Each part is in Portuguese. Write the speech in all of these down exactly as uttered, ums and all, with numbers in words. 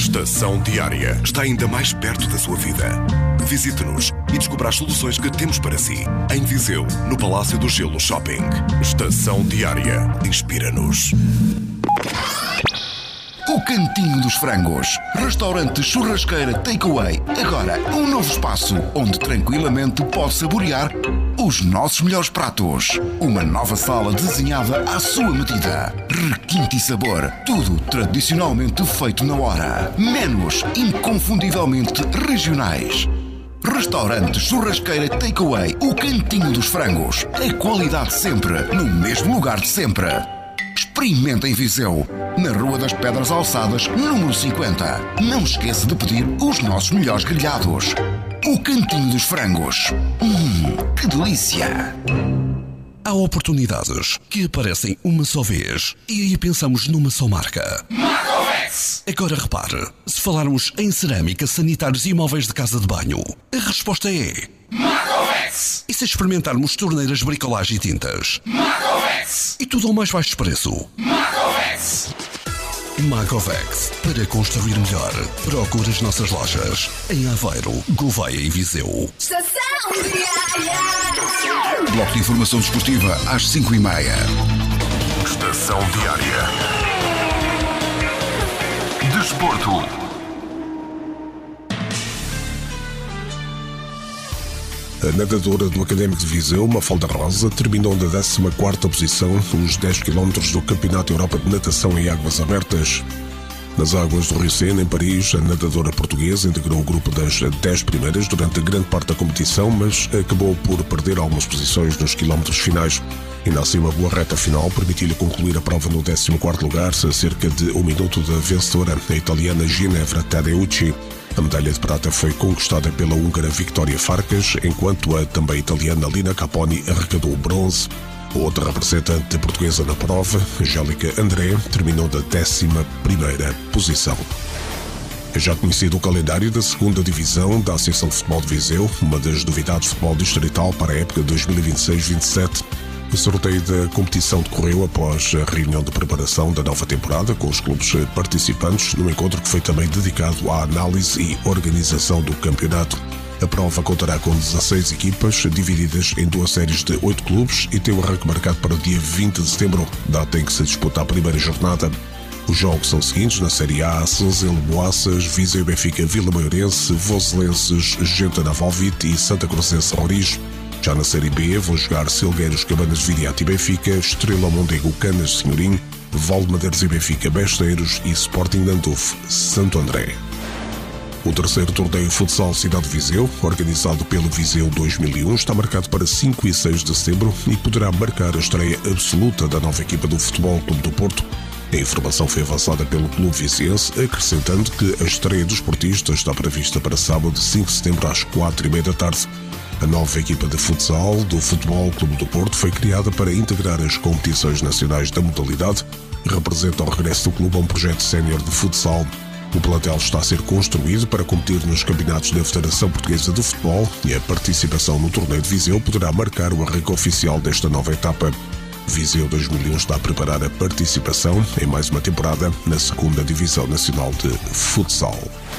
Estação Diária está ainda mais perto da sua vida. Visite-nos e descubra as soluções que temos para si. Em Viseu, no Palácio do Gelo Shopping. Estação Diária. Inspira-nos. O Cantinho dos Frangos. Restaurante churrasqueira takeaway. Agora, um novo espaço onde tranquilamente pode saborear os nossos melhores pratos. Uma nova sala desenhada à sua medida. Requinte e sabor. Tudo tradicionalmente feito na hora. Menus inconfundivelmente regionais. Restaurante churrasqueira takeaway. O Cantinho dos Frangos. A qualidade sempre, no mesmo lugar de sempre. Experimenta em Viseu, na Rua das Pedras Alçadas, número cinquenta. Não esqueça de pedir os nossos melhores grelhados. O Cantinho dos Frangos. Hum, que delícia! Há oportunidades que aparecem uma só vez e aí pensamos numa só marca. Macovex! Agora repare, se falarmos em cerâmica, sanitários e móveis de casa de banho, a resposta é... Macovex! E se experimentarmos torneiras, bricolagem e tintas? Macovex! E tudo ao mais baixo preço? Macovex! Macovex, para construir melhor. Procure as nossas lojas em Aveiro, Gouveia e Viseu. Estação Diária. Bloco de informação desportiva às cinco e meia. Estação Diária. Desporto. A nadadora do Académico de Viseu, Mafalda Rosa, terminou na décima quarta posição nos dez quilómetros do Campeonato Europa de Natação em águas abertas. Nas águas do Rio Sena, em Paris, a nadadora portuguesa integrou o grupo das dez primeiras durante grande parte da competição, mas acabou por perder algumas posições nos quilómetros finais. Ainda assim, uma boa reta final permitiu-lhe concluir a prova no décimo quarto lugar, a cerca de um minuto da vencedora, a italiana Ginevra Tadeucci. A medalha de prata foi conquistada pela húngara Victoria Farkas, enquanto a também italiana Lina Caponi arrecadou o bronze. Outra representante portuguesa na prova, Angélica André, terminou da décima primeira posição. É já conhecido o calendário da segunda Divisão da Associação de Futebol de Viseu, uma das novidades de futebol distrital para a época dois mil e vinte e seis vinte e sete. O sorteio da competição decorreu após a reunião de preparação da nova temporada com os clubes participantes, num encontro que foi também dedicado à análise e organização do campeonato. A prova contará com dezasseis equipas, divididas em duas séries de oito clubes e tem o arranque marcado para o dia vinte de setembro, data em que se disputa a primeira jornada. Os jogos são os seguintes: na Série A, Senzelo Boaças, Viseu Benfica Vila Maiorense, Voselenses Genta Navalvite e Santa Cruzense Roriz. Já na Série B, vão jogar Silgueiros Cabanas Viriato e Benfica, Estrela Mondego Canas Senhorim, Valdemadeiros e Benfica Besteiros e Sporting Dandufo Santo André. O terceiro torneio Futsal Cidade de Viseu, organizado pelo Viseu dois mil e um, está marcado para cinco e seis de setembro e poderá marcar a estreia absoluta da nova equipa do Futebol Clube do Porto. A informação foi avançada pelo Clube Viziense, acrescentando que a estreia dos portistas está prevista para sábado, cinco de setembro, às quatro e meia da tarde. A nova equipa de futsal do Futebol Clube do Porto foi criada para integrar as competições nacionais da modalidade e representa o regresso do clube a um projeto sénior de futsal. O plantel está a ser construído para competir nos campeonatos da Federação Portuguesa de Futebol e a participação no torneio de Viseu poderá marcar o arranque oficial desta nova etapa. Viseu dois mil e um está a preparar a participação em mais uma temporada na segunda Divisão Nacional de Futsal.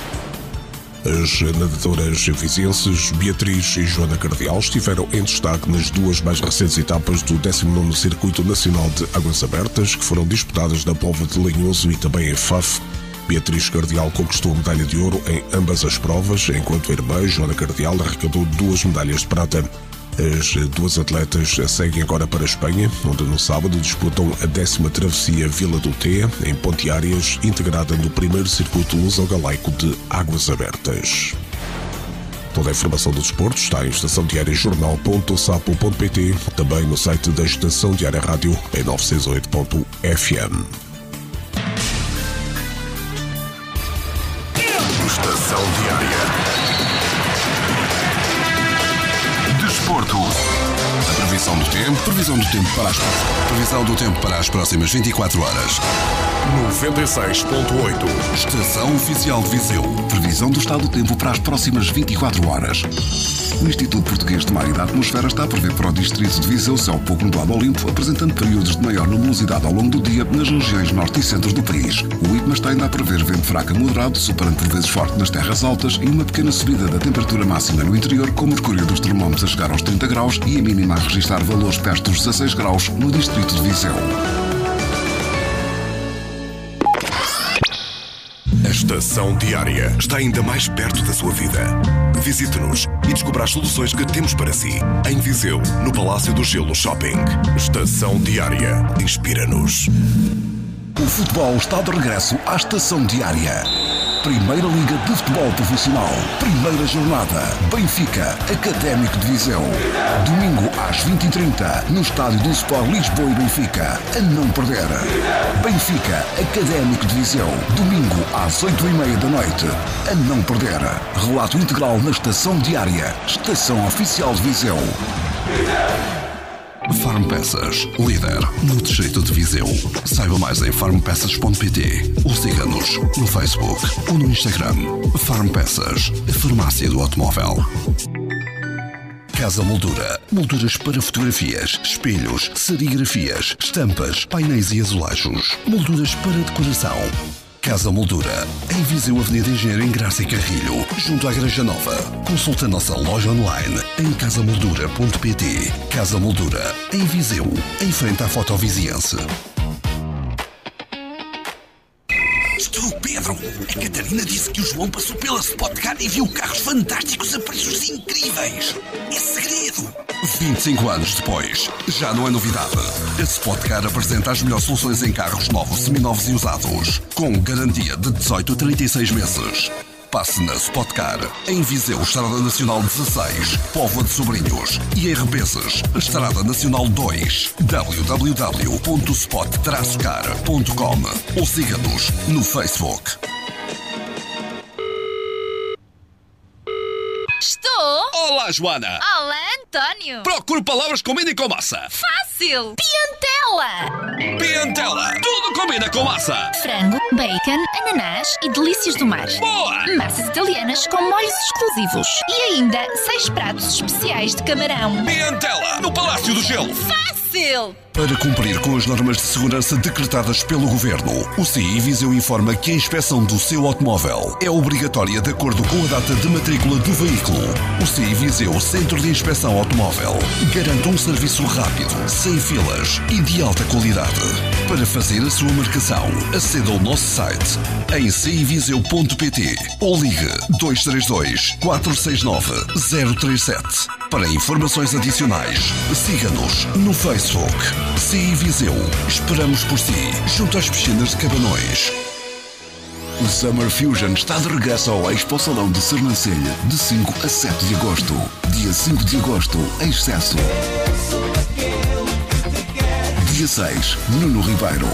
As nadadoras vizienses Beatriz e Joana Cardial estiveram em destaque nas duas mais recentes etapas do décimo nono Circuito Nacional de Águas Abertas, que foram disputadas na Póvoa de Lanhoso e também em Faf. Beatriz Cardial conquistou a medalha de ouro em ambas as provas, enquanto a irmã Joana Cardial arrecadou duas medalhas de prata. As duas atletas seguem agora para a Espanha, onde no sábado disputam a décima travessia Vila do Té, em Ponteárias, integrada no primeiro circuito luso-galaico de Águas Abertas. Toda a informação do desporto está em estação diária jornal ponto sapo ponto pt, também no site da Estação Diária Rádio em novecentos e oito ponto f m. Estação Diária. Desporto. A previsão Previsão do tempo, previsão do tempo para as previsão do tempo para as próximas vinte e quatro horas. noventa e seis ponto oito. Estação Oficial de Viseu. Previsão do estado do tempo para as próximas vinte e quatro horas. O Instituto Português de Mar e da Atmosfera está a prever para o distrito de Viseu céu pouco nublado ao limpo, apresentando períodos de maior nebulosidade ao longo do dia nas regiões norte e centro do país. O IPMA está ainda a prever vento fraco a moderado, superando por vezes forte nas terras altas e uma pequena subida da temperatura máxima no interior, com o mercúrio dos termómetros a chegar aos trinta graus e a mínima a registrar valores perto dos dezasseis graus no distrito de Viseu. A Estação Diária está ainda mais perto da sua vida. Visite-nos e descubra as soluções que temos para si em Viseu, no Palácio do Gelo Shopping. Estação Diária. Inspira-nos. O futebol está de regresso à Estação Diária. Primeira Liga de Futebol Profissional. Primeira jornada. Benfica, Académico de Viseu. Domingo às vinte e trinta, no estádio do Sport Lisboa e Benfica. A não perder. Benfica, Académico de Viseu. Domingo às oito e meia da noite. A não perder. Relato integral na Estação Diária. Estação Oficial de Viseu. Farm Peças, líder no distrito de Viseu. Saiba mais em farm peças ponto pt ou siga-nos no Facebook ou no Instagram. Farm Peças, a farmácia do automóvel. Casa Moldura. Molduras para fotografias, espelhos, serigrafias, estampas, painéis e azulejos. Molduras para decoração. Casa Moldura, em Viseu, Avenida Engenheiro Engraça e Carrilho, junto à Igreja Nova. Consulta a nossa loja online em casa moldura ponto pt. Casa Moldura, em Viseu, em frente à Fotoviziense. Estou, Pedro. A Catarina disse que o João passou pela Spotcar e viu carros fantásticos a preços incríveis. É segredo. vinte e cinco anos depois, já não é novidade. A Spotcar apresenta as melhores soluções em carros novos, seminovos e usados, com garantia de dezoito a trinta e seis meses. Passe na Spotcar, em Viseu, Estrada Nacional dezasseis, Póvoa de Sobrinhos e em Rebenses, Estrada Nacional dois, w w w ponto spot traço car ponto com ou siga-nos no Facebook. Estou? Olá, Joana! Olá, António! Procuro palavras que combinem com massa. Fácil! Piantela! Piantela! Tudo combina com massa! Frango, bacon, ananás e delícias do mar. Boa! Massas italianas com molhos exclusivos. E ainda seis pratos especiais de camarão. Piantela! No Palácio do Gelo! Fácil! Para cumprir com as normas de segurança decretadas pelo Governo, o C I Viseu informa que a inspeção do seu automóvel é obrigatória de acordo com a data de matrícula do veículo. O C I Viseu Centro de Inspeção Automóvel garante um serviço rápido, sem filas e de alta qualidade. Para fazer a sua marcação, aceda ao nosso site em c i viseu ponto pt ou ligue dois três dois, quatro seis nove, zero três sete. Para informações adicionais, siga-nos no Facebook. C I Viseu. Esperamos por si, junto às piscinas de Cabanões. O Summer Fusion está de regresso ao Expo Salão de Sernancelha, de cinco a sete de agosto. Dia cinco de agosto, Excesso. Dia seis, Nuno Ribeiro.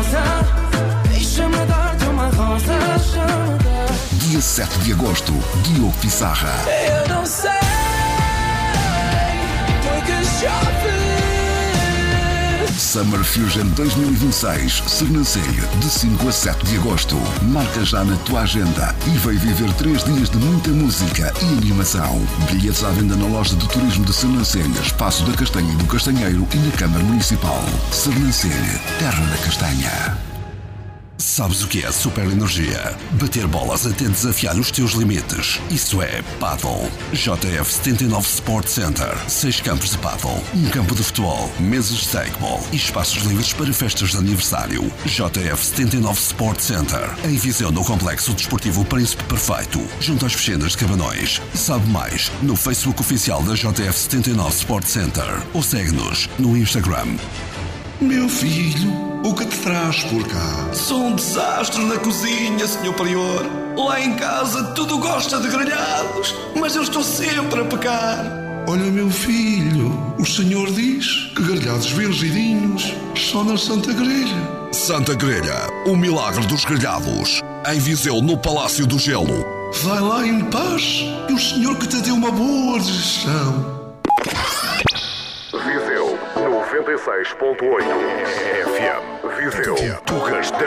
Dia sete de agosto, Diogo Pissarra. Eu não sei, porque chove. Summer Fusion dois mil e vinte e seis, Sernancelha, de cinco a sete de agosto. Marca já na tua agenda e vai viver três dias de muita música e animação. Bilhetes à venda na loja de turismo de Sernancelha, Espaço da Castanha e do Castanheiro e na Câmara Municipal. Sernancelha, terra da castanha. Sabes o que é super energia? Bater bolas até desafiar os teus limites. Isso é paddle. J F setenta e nove Sport Center. Seis campos de paddle, um campo de futebol, mesas de takeball e espaços livres para festas de aniversário. J F setenta e nove Sport Center. Em Viseu, no Complexo Desportivo Príncipe Perfeito, junto às piscinas de Cabanões. Sabe mais no Facebook oficial da J F setenta e nove Sport Center ou segue-nos no Instagram. Meu filho, o que te traz por cá? Sou um desastre na cozinha, senhor Prior. Lá em casa tudo gosta de grelhados, mas eu estou sempre a pecar. Olha, meu filho, o senhor diz que grelhados virgininos só na Santa Grelha. Santa Grelha, o milagre dos grelhados. Em Viseu, no Palácio do Gelo. Vai lá em paz e o senhor que te deu uma boa digestão. Viseu. e seis ponto oito. F M Viseu, Tugas,